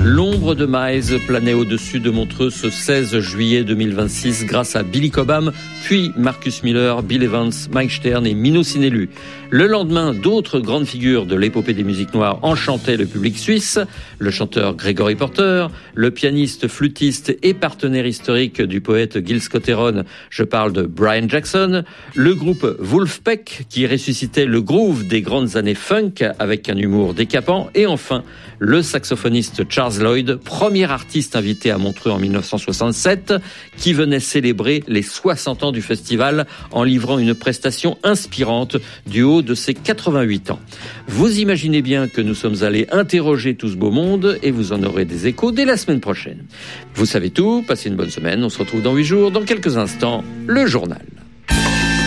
L'ombre de Maes planait au-dessus de Montreux ce 16 juillet 2026 grâce à Billy Cobham, puis Marcus Miller, Bill Evans, Mike Stern et Mino Sinelu. Le lendemain, d'autres grandes figures de l'épopée des musiques noires enchantaient le public suisse. Le chanteur Gregory Porter, le pianiste, flûtiste et partenaire historique du poète Gil Scott-Heron, je parle de Brian Jackson. Le groupe Wolfpack qui ressuscitait le groove des grandes années funk avec un humour décapant. Et enfin, le saxophoniste Charles Lloyd, premier artiste invité à Montreux en 1967, qui venait célébrer les 60 ans du festival en livrant une prestation inspirante du haut de ses 88 ans. Vous imaginez bien que nous sommes allés interroger tout ce beau monde et vous en aurez des échos dès la semaine prochaine. Vous savez tout, passez une bonne semaine, on se retrouve dans 8 jours, dans quelques instants, le journal.